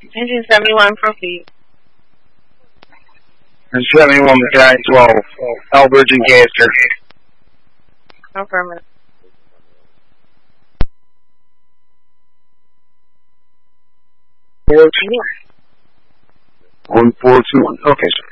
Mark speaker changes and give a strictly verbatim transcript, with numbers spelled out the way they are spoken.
Speaker 1: Engine seventy-one, proceed.
Speaker 2: seventy-one, Battalion twelve, L Virgin Gaster.
Speaker 1: Affirmative.
Speaker 2: Four two. One four two one. Okay, sir.